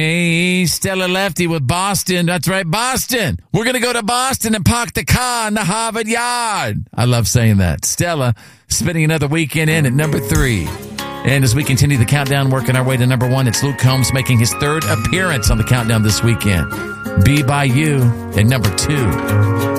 Hey, Stella Lefty with Boston. That's right, Boston. We're going to go to Boston and park the car in the Harvard Yard. I love saying that. Stella spending another weekend in at number 3. And as we continue the countdown, working our way to number 1, it's Luke Combs making his 3rd appearance on the countdown this weekend. Be By You at number 2.